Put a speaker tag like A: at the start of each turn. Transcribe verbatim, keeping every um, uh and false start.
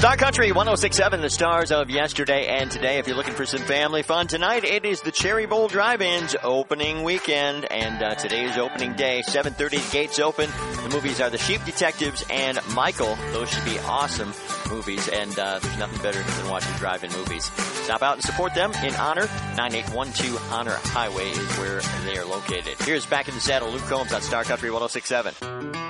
A: Star Country one oh six point seven, the stars of yesterday and today. If you're looking for some family fun tonight, it is the Cherry Bowl Drive-In's opening weekend, and uh, today is opening day. seven thirty, the gates open. The movies are The Sheep Detectives and Michael. Those should be awesome movies, and uh, there's nothing better than watching drive-in movies. Stop out and support them in Honor. nine eight one two Honor Highway is where they are located. Here's Back in the Saddle, Luke Combs on Star Country one oh six point seven.